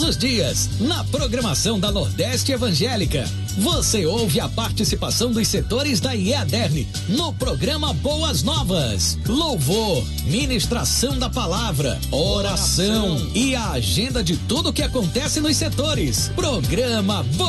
os dias, na programação da Nordeste Evangélica. Você ouve a participação dos setores da IEADERN no programa Boas Novas. Louvor, ministração da palavra, oração e a agenda de tudo que acontece nos setores. Programa